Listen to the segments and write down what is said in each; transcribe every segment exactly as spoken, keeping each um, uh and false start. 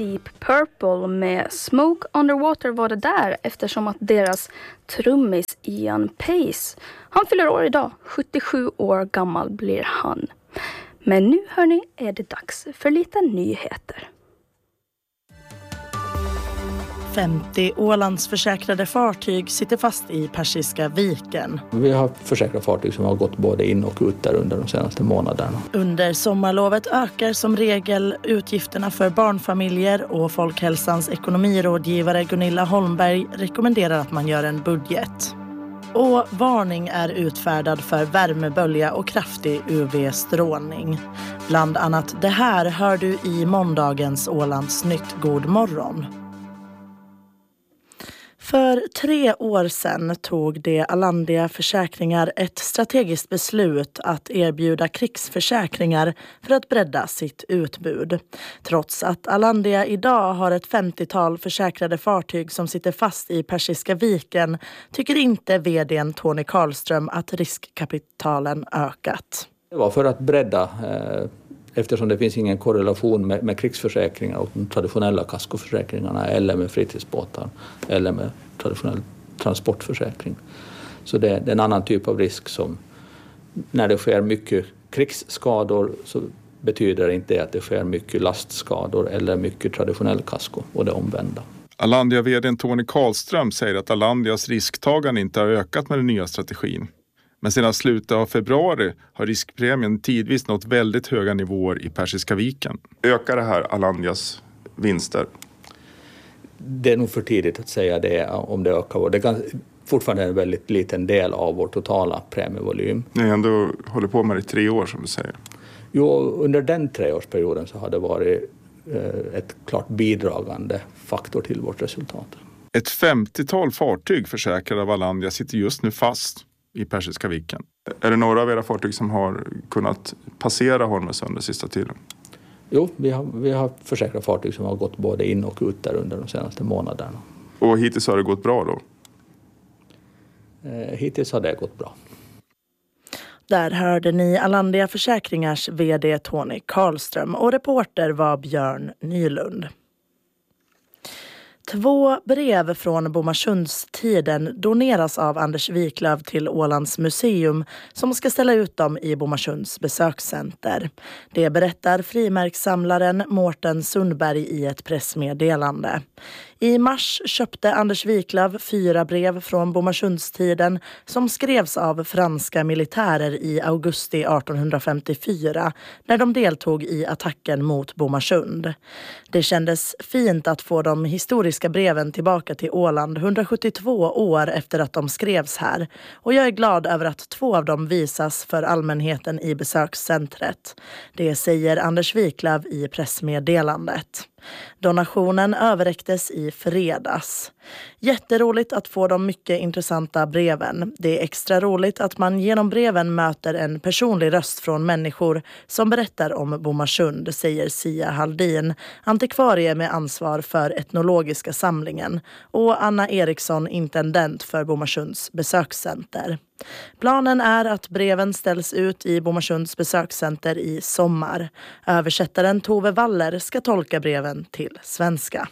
Deep Purple med Smoke Underwater var det där, eftersom att deras trummis Ian Pace, han fyller år idag, sjuttiosju år gammal blir han. Men nu hörni är det dags för lite nyheter. femtio Ålandsförsäkrade fartyg sitter fast i Persiska viken. Vi har försäkrat fartyg som har gått både in och ut där under de senaste månaderna. Under sommarlovet ökar som regel utgifterna för barnfamiljer och Folkhälsans ekonomirådgivare Gunilla Holmberg rekommenderar att man gör en budget. Och varning är utfärdad för värmebölja och kraftig U V-strålning. Bland annat det här hör du i måndagens Ålandsnytt. God morgon. För tre år sedan tog det Alandia Försäkringar ett strategiskt beslut att erbjuda krigsförsäkringar för att bredda sitt utbud. Trots att Alandia idag har ett femtiotal försäkrade fartyg som sitter fast i Persiska viken tycker inte vdn Tony Karlström att riskkapitalen ökat. Det var för att bredda, eh, eftersom det finns ingen korrelation med, med krigsförsäkringar och de traditionella kaskoförsäkringarna eller med fritidsbåtar eller med traditionell transportförsäkring. Så det, det är en annan typ av risk som när det sker mycket krigsskador så betyder det inte att det sker mycket lastskador eller mycket traditionell kasko och det omvända. Alandia-vdn Tony Karlström säger att Alandias risktagande inte har ökat med den nya strategin. Men sedan slutet av februari har riskpremien tidvis nått väldigt höga nivåer i Persiska viken. Ökar det här Alandias vinster? Det är nog för tidigt att säga det om det ökar. Det kan fortfarande en väldigt liten del av vår totala premievolym. Ni ändå håller på med det i tre år som du säger. Jo, under den treårsperioden så har det varit ett klart bidragande faktor till vårt resultat. Ett femtiotal fartyg försäkrade av Alandia sitter just nu fast i Persiska viken. Är det några av era fartyg som har kunnat passera Hormuzsund den sista tiden? Jo, vi har, vi har försäkrat fartyg som har gått både in och ut där under de senaste månaderna. Och hittills har det gått bra då? Eh, hittills har det gått bra. Där hörde ni Alandia Försäkringars vd Tony Karlström och reporter var Björn Nylund. Två brev från Bomarsundstiden doneras av Anders Wiklöf till Ålands museum som ska ställa ut dem i Bomarsunds besökscenter. Det berättar frimärkssamlaren Mårten Sundberg i ett pressmeddelande. I mars köpte Anders Wiklöf fyra brev från Bomarsundstiden som skrevs av franska militärer i augusti arton femtiofyra när de deltog i attacken mot Bomarsund. Det kändes fint att få de historiska breven tillbaka till Åland hundrasjuttiotvå år efter att de skrevs här och jag är glad över att två av dem visas för allmänheten i besökscentret. Det säger Anders Wiklöf i pressmeddelandet. Donationen överräcktes i fredags. Jätteroligt att få de mycket intressanta breven. Det är extra roligt att man genom breven möter en personlig röst från människor som berättar om Bomarsund, säger Sia Haldin, antikvarie med ansvar för etnologiska samlingen, och Anna Eriksson, intendent för Bomarsunds besökscenter. Planen är att breven ställs ut i Bomarsunds besökscenter i sommar. Översättaren Tove Waller ska tolka breven till svenska.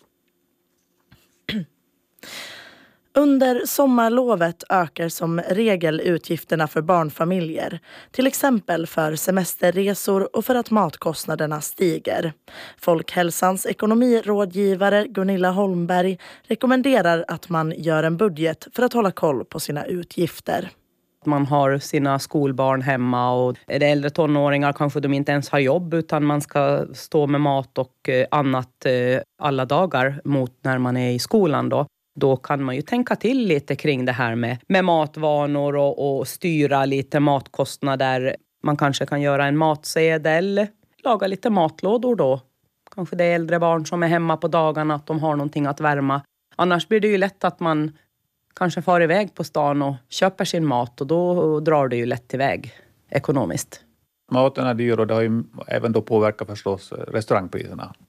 Under sommarlovet ökar som regel utgifterna för barnfamiljer, till exempel för semesterresor och för att matkostnaderna stiger. Folkhälsans ekonomirådgivare Gunilla Holmberg rekommenderar att man gör en budget för att hålla koll på sina utgifter. Man har sina skolbarn hemma och är det äldre tonåringar kanske de inte ens har jobb utan man ska stå med mat och annat alla dagar mot när man är i skolan då. Då kan man ju tänka till lite kring det här med, med matvanor och, och styra lite matkostnader. Man kanske kan göra en matsedel, laga lite matlådor då. Kanske det är äldre barn som är hemma på dagarna att de har någonting att värma. Annars blir det ju lätt att man kanske far iväg på stan och köper sin mat och då drar det ju lätt iväg ekonomiskt. Maten är dyr och det har ju även då påverkat förstås restaurangpriserna.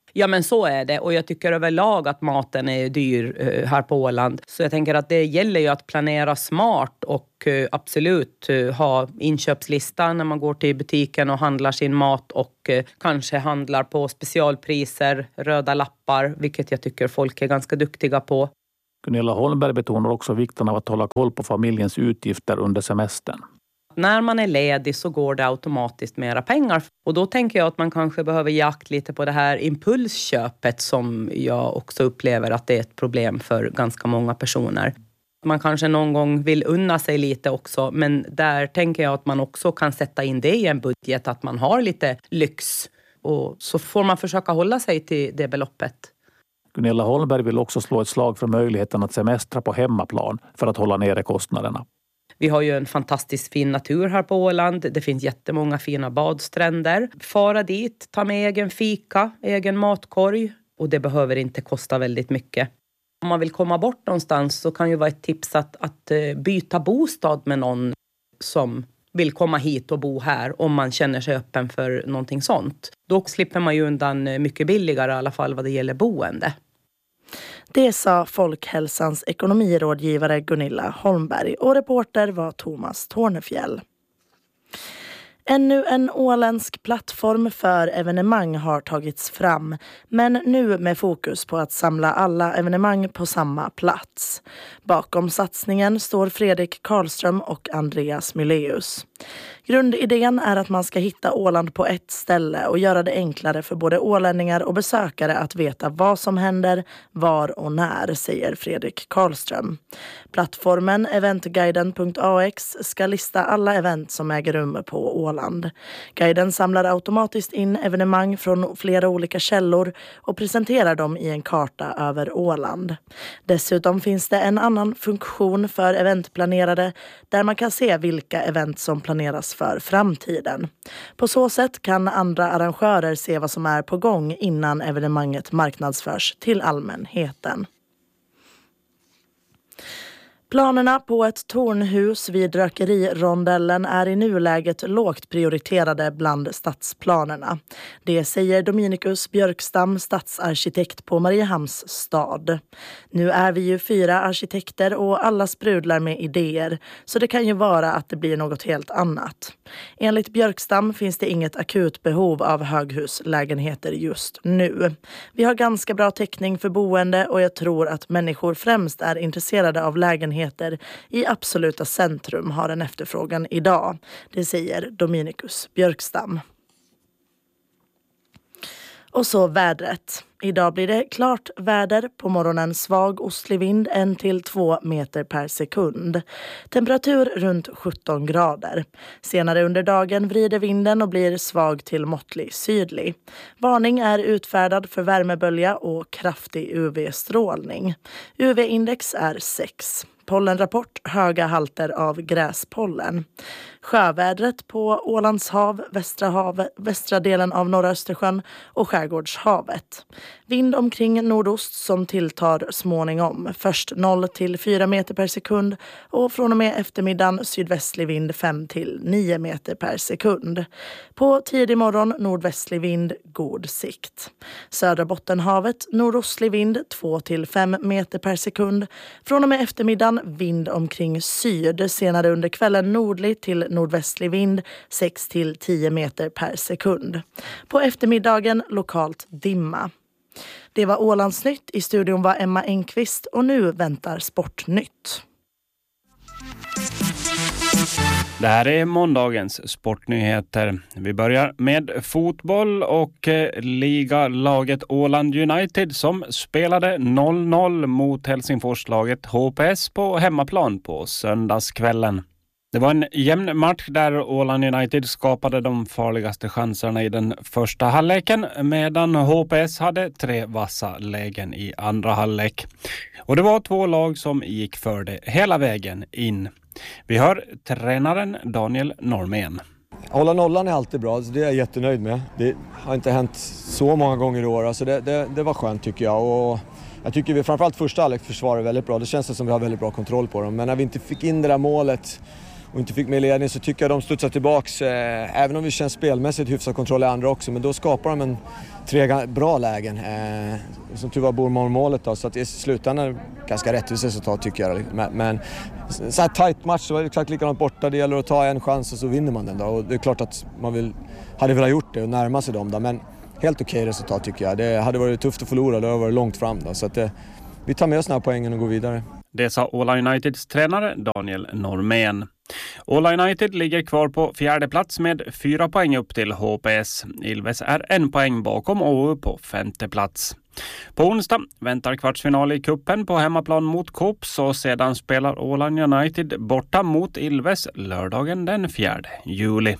Ja, men så är det. Och jag tycker överlag att maten är dyr eh, här på Åland. Så jag tänker att det gäller ju att planera smart och eh, absolut eh, ha inköpslista när man går till butiken och handlar sin mat. Och eh, kanske handlar på specialpriser, röda lappar, vilket jag tycker folk är ganska duktiga på. Gunilla Holmberg betonar också vikten av att hålla koll på familjens utgifter under semestern. När man är ledig så går det automatiskt mera pengar. Och då tänker jag att man kanske behöver ge akt lite på det här impulsköpet som jag också upplever att det är ett problem för ganska många personer. Man kanske någon gång vill unna sig lite också, men där tänker jag att man också kan sätta in det i en budget, att man har lite lyx. Och så får man försöka hålla sig till det beloppet. Gunilla Holmberg vill också slå ett slag för möjligheten att semestra på hemmaplan för att hålla nere kostnaderna. Vi har ju en fantastiskt fin natur här på Åland. Det finns jättemånga fina badstränder. Fara dit, ta med egen fika, egen matkorg. Och det behöver inte kosta väldigt mycket. Om man vill komma bort någonstans så kan ju vara ett tips att, att byta bostad med någon som vill komma hit och bo här. Om man känner sig öppen för någonting sånt. Då slipper man ju undan mycket billigare i alla fall vad det gäller boende. Det sa Folkhälsans ekonomirådgivare Gunilla Holmberg och reporter var Thomas Tornefjäll. Ännu en åländsk plattform för evenemang har tagits fram, men nu med fokus på att samla alla evenemang på samma plats. Bakom satsningen står Fredrik Karlström och Andreas Myleus. Grundidén är att man ska hitta Åland på ett ställe och göra det enklare för både ålänningar och besökare att veta vad som händer, var och när, säger Fredrik Karlström. Plattformen eventguiden punkt a x ska lista alla event som äger rum på Åland. Guiden samlar automatiskt in evenemang från flera olika källor och presenterar dem i en karta över Åland. Dessutom finns det en annan funktion för eventplanerare där man kan se vilka event som planeras för framtiden. På så sätt kan andra arrangörer se vad som är på gång innan evenemanget marknadsförs till allmänheten. Planerna på ett tornhus vid Rökerirondellen är i nuläget lågt prioriterade bland stadsplanerna. Det säger Dominikus Björkstam, stadsarkitekt på Mariehamns stad. Nu är vi ju fyra arkitekter och alla sprudlar med idéer, så det kan ju vara att det blir något helt annat. Enligt Björkstam finns det inget akut behov av höghuslägenheter just nu. Vi har ganska bra täckning för boende och jag tror att människor främst är intresserade av lägenheter i absoluta centrum har en efterfrågan idag. Det säger Dominikus Björkstam. Och så vädret. Idag blir det klart väder, på morgonen svag ostlig vind en till två meter per sekund. Temperatur runt sjutton grader. Senare under dagen vrider vinden och blir svag till måttlig sydlig. Varning är utfärdad för värmebölja och kraftig U V-strålning. U V-index är sex. Pollenrapport, höga halter av gräspollen. Sjövädret på Ålands hav, västra, hav, västra delen av norra Östersjön och skärgårdshavet. Vind omkring nordost som tilltar småningom. Först noll till fyra meter per sekund och från och med eftermiddagen sydvästlig vind fem till nio meter per sekund. På tidig morgon nordvästlig vind, god sikt. Södra Bottenhavet nordostlig vind två till fem meter per sekund. Från och med eftermiddagen vind omkring syd, senare under kvällen nordlig till nordvästlig vind sex till tio meter per sekund. På eftermiddagen lokalt dimma. Det var Ålandsnytt. I studion var Emma Engqvist och nu väntar Sportnytt. Det här är måndagens sportnyheter. Vi börjar med fotboll och ligalaget Åland United som spelade noll noll mot Helsingforslaget H P S på hemmaplan på söndagskvällen. Det var en jämn match där Åland United skapade de farligaste chanserna i den första halvleken medan H P S hade tre vassa lägen i andra halvlek. Och det var två lag som gick för det hela vägen in. Vi hör tränaren Daniel Normén. Hålla nollan är alltid bra, så det är jag jättenöjd med. Det har inte hänt så många gånger i år, alltså det, det, det var skönt tycker jag. Och jag tycker vi framförallt första halvlek försvarar väldigt bra. Det känns som vi har väldigt bra kontroll på dem. Men när vi inte fick in det där målet och inte fick med ledning så tycker jag de studsar tillbaks. Eh, även om vi känns spelmässigt hyfsat kontroll i andra också. Men då skapar de en tre bra lägen. Eh, som tur var Bormål målet då, så att i slutändan ganska rättvist resultat tycker jag. Men, men så här tight match, så var det exakt likadant borta. Det gäller att ta en chans och så vinner man den då. Och det är klart att man vill, hade velat gjort det och närma sig dem då, men helt okej resultat tycker jag. Det hade varit tufft att förlora, det har varit långt fram då. Så att det, vi tar med oss den här poängen och går vidare. Det sa Åland Uniteds tränare Daniel Normén. Åland United ligger kvar på fjärde plats med fyra poäng upp till H P S. Ilves är en poäng bakom Å U på femte plats. På onsdag väntar kvartsfinal i kuppen på hemmaplan mot Kops och sedan spelar Åland United borta mot Ilves lördagen den fjärde juli.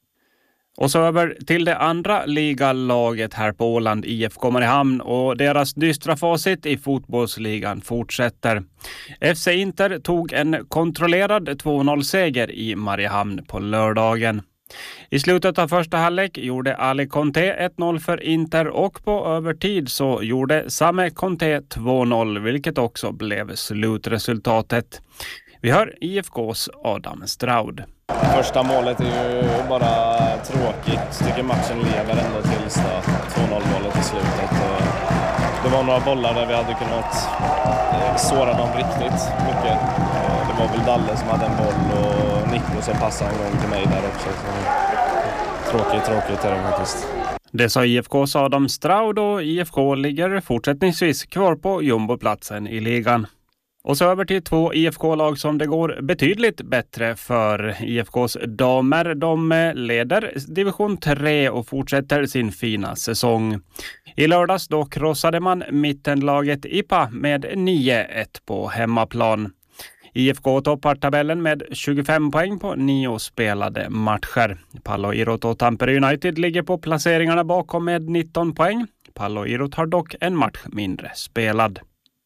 Och så över till det andra ligalaget här på Åland, I F K Mariehamn, och deras dystra facit i fotbollsligan fortsätter. F C Inter tog en kontrollerad två noll-seger i Mariehamn på lördagen. I slutet av första halvlek gjorde Ali Conte ett noll för Inter och på övertid så gjorde Same Conte två noll, vilket också blev slutresultatet. Vi hör I F K:s Adam Straud. Första målet är ju bara tråkigt. Tycker matchen lever ändå tills två noll målet i slutet. Det var några bollar där vi hade kunnat såra dem riktigt mycket. Det var väl Dalle som hade en boll och Nico som passade en gång till mig där också. Så tråkigt, tråkigt är det faktiskt. Det sa I F K:s Adam Straud och I F K ligger fortsättningsvis kvar på jumboplatsen i ligan. Och så över till två I F K-lag som det går betydligt bättre för. I F K:s damer, de leder division tre och fortsätter sin fina säsong. I lördags då krossade man mittenlaget I P A med nio ett på hemmaplan. I F K toppar tabellen med tjugofem poäng på nio spelade matcher. Pallo Irot och Tampere United ligger på placeringarna bakom med nitton poäng. Pallo Irot har dock en match mindre spelad.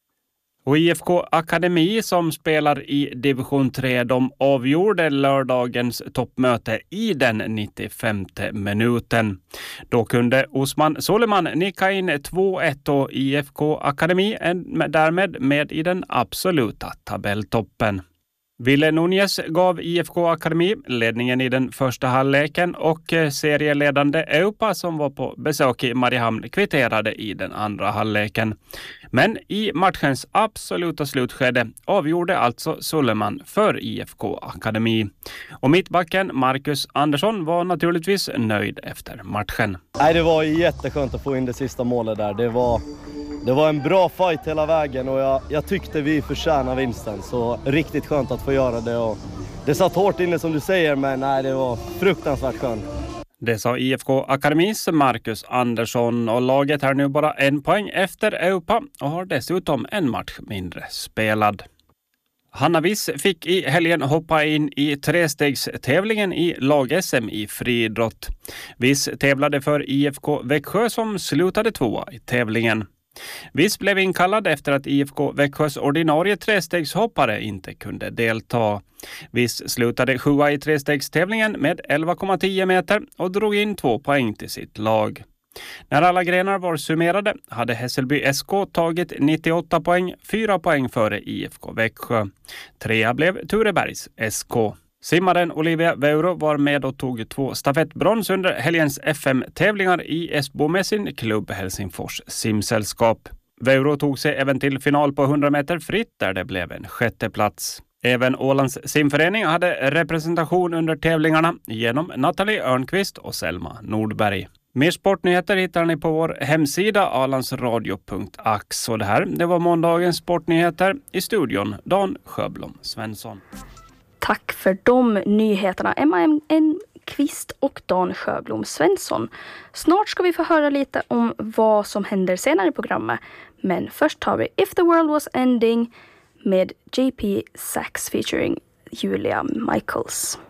Och I F K Akademi som spelar i division tre, de avgjorde lördagens toppmöte i den nittiofemte minuten. Då kunde Osman Soleman nicka in två ett och I F K Akademi är därmed med i den absoluta tabelltoppen. Ville Núñez gav I F K Akademi ledningen i den första halvleken och serieledande Eupa som var på besök i Mariehamn kvitterade i den andra halvleken. Men i matchens absoluta slutskede avgjorde alltså Suleman för I F K Akademi. Och mittbacken Marcus Andersson var naturligtvis nöjd efter matchen. Nej, det var jätteskönt att få in det sista målet där. Det var, det var en bra fight hela vägen och jag, jag tyckte vi förtjänade vinsten. Så riktigt skönt att få göra det. Och det satt hårt inne som du säger, men nej, det var fruktansvärt skönt. Det sa I F K Akademis Marcus Andersson och laget är nu bara en poäng efter Eupa och har dessutom en match mindre spelad. Hanna Wiss fick i helgen hoppa in i trestegstävlingen i lag-S M i friidrott. Wiss tävlade för I F K Växjö som slutade tvåa i tävlingen. Wiss blev inkallad efter att I F K Växjös ordinarie trestegshoppare inte kunde delta. Wiss slutade sjua i trestegstävlingen med elva komma tio meter och drog in två poäng till sitt lag. När alla grenar var summerade hade Hässelby S K tagit nittioåtta poäng, fyra poäng före I F K Växjö. Trea blev Turebergs S K. Simmaren Olivia Veuro var med och tog två stafettbrons under helgens F M-tävlingar i Esbo med sin klubb Helsingfors simsällskap. Veuro tog sig även till final på hundra meter fritt där det blev en sjätte plats. Även Ålands simförening hade representation under tävlingarna genom Nathalie Örnqvist och Selma Nordberg. Mer sportnyheter hittar ni på vår hemsida alandsradio punkt ax och det här det var måndagens sportnyheter i studion Dan Sjöblom Svensson. Tack för de nyheterna, Emma Enqvist och Dan Sjöblom Svensson. Snart ska vi få höra lite om vad som händer senare i programmet. Men först har vi If the World Was Ending med J P Sachs featuring Julia Michaels.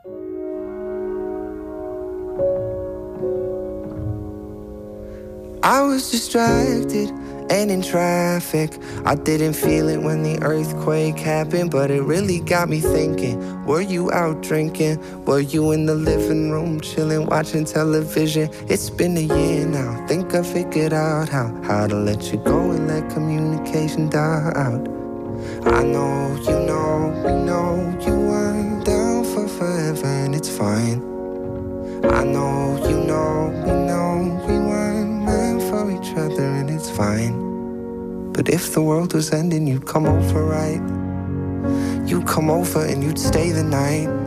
I was distracted and in traffic. I didn't feel it when the earthquake happened, but it really got me thinking. Were you out drinking? Were you in the living room chilling, watching television? It's been a year now. Think I figured out how how to let you go and let communication die out. I know, you know, we know you weren't down for forever and it's fine. I know, you know, we know we weren't meant fine. But if the world was ending, you'd come over, right? You'd come over and you'd stay the night.